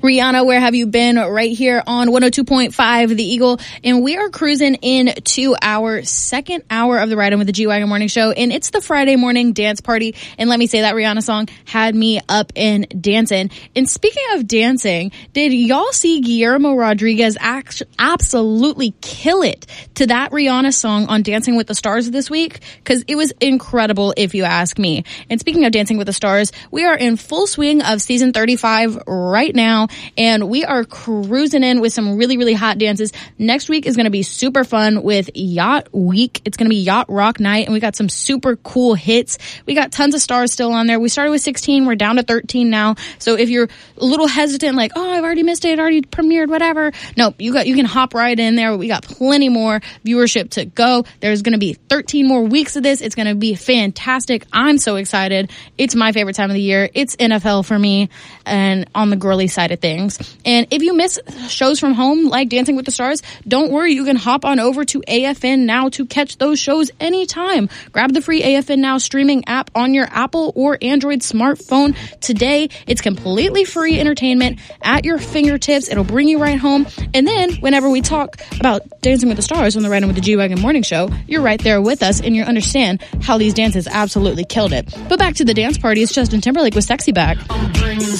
Rihanna, Where Have You Been? Right here on 102.5 The Eagle. And we are cruising into our second hour of the Ride In with the G-Wagon Morning Show. And it's the Friday morning dance party. And let me say, that Rihanna song had me up and dancing. And speaking of dancing, did y'all see Guillermo Rodriguez absolutely kill it to that Rihanna song on Dancing with the Stars this week? Because it was incredible, if you ask me. And speaking of Dancing with the Stars, we are in full swing of season 35 right now. And we are cruising in with some really, really hot dances. Next week is going to be super fun with Yacht Week. It's going to be Yacht Rock Night, and we got some super cool hits. We got tons of stars still on there. We started with 16. We're down to 13 now. So if you're a little hesitant, like, oh, I've already missed it, already premiered, whatever. No, you can hop right in there. We got plenty more viewership to go. There's going to be 13 more weeks of this. It's going to be fantastic. I'm so excited. It's my favorite time of the year. It's NFL for me, and on the girly side of things. And if you miss shows from home like Dancing with the Stars, don't worry. You can hop on over to AFN Now to catch those shows anytime. Grab the free AFN Now streaming app on your Apple or Android smartphone today. It's completely free entertainment at your fingertips. It'll bring you right home. And then whenever we talk about Dancing with the Stars on the Ride In with the G-Wagon Morning Show, you're right there with us and you understand how these dances absolutely killed it. But back to the dance party. It's Justin Timberlake with Sexy Back.